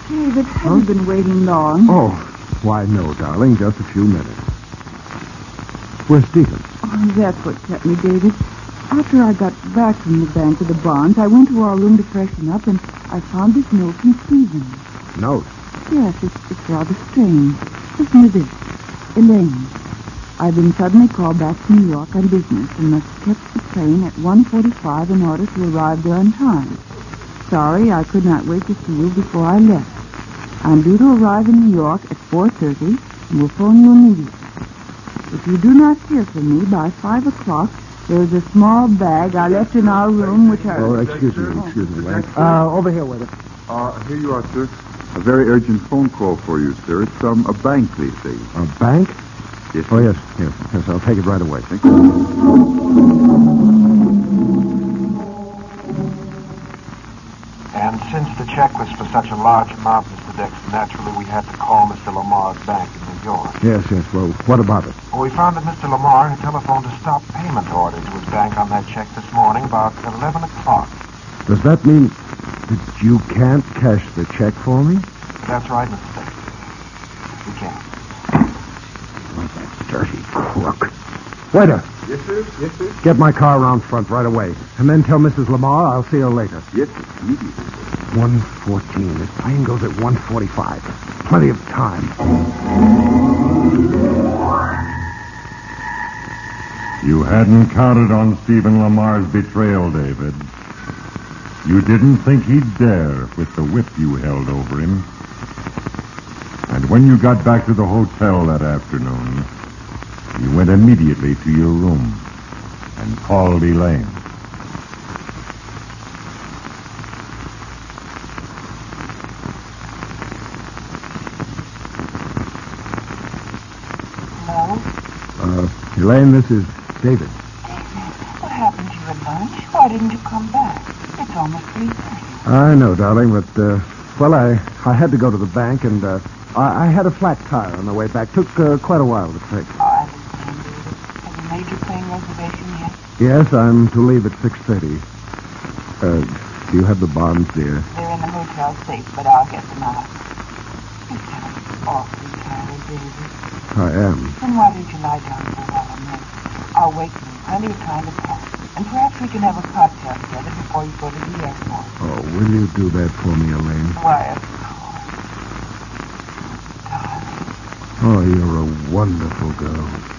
David, have you been waiting long? Oh, why, no, darling. Just a few minutes. Where's Stephen? Oh, that's what kept me, David. After I got back from the bank with the bonds, I went to our room to freshen up, and I found this note from Stephen. Note? Yes, it's rather strange. Listen to this. Elaine, I've been suddenly called back to New York on business and must catch the train at 1:45 in order to arrive there on time. Sorry, I could not wait to see you before I left. I'm due to arrive in New York at 4:30 and will phone you immediately. If you do not hear from me by 5 o'clock, there is a small bag I left in our room which I... Oh, excuse me, Lane. Over here, waiter. Here you are, sir. A very urgent phone call for you, sir. It's from a bank, please, say. A bank? Yes, Oh, yes. I'll take it right away. Thank you. And since the check was for such a large amount, Mr. Dexter, naturally we had to call Mr. Lamar's bank in New York. Yes. Well, what about it? Well, we found that Mr. Lamar had telephoned to stop payment order to his bank on that check this morning about 11 o'clock. Does that mean that you can't cash the check for me? That's right, Mr. Dexter. We can't. Oh, that dirty crook. Waiter, Yes, sir. Yes, sir. get my car around front right away. And then tell Mrs. Lamar I'll see her later. Yes, sir. Immediately. 1:14. This plane goes at 1:45. Plenty of time. You hadn't counted on Stephen Lamar's betrayal, David. You didn't think he'd dare with the whip you held over him. And when you got back to the hotel that afternoon, you went immediately to your room and called Elaine. Hello? Elaine, this is David. David, what happened to you at lunch? Why didn't you come back? It's almost 3:30. I know, darling, but, I had to go to the bank, and, I had a flat tire on the way back. Took, quite a while to fix. Oh, I understand, David. Have you made your plane reservation yet? Yes, I'm to leave at 6:30. Do you have the bonds, dear? They're in the hotel safe, but I'll get them out. You sound awfully tired, David. I am. Then why don't you lie down for a while and rest? I'll wait for you. Plenty of time to pack. And perhaps we can have a cocktail together before you go to the airport. Oh, will you do that for me, Elaine? Why, of course. Darling. Oh, you're a wonderful girl.